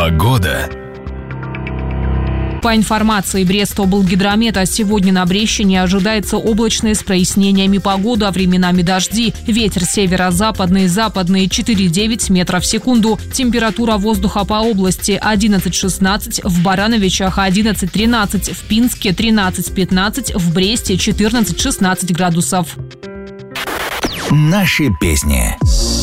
Погода. По информации Брестоблгидромета, сегодня на Брещине ожидается облачная с прояснениями погода, а временами дожди. Ветер северо-западный, западный 4,9 метров в секунду. Температура воздуха по области 11-16, в Барановичах 11-13, в Пинске 13-15, в Бресте 14-16 градусов. Наши песни.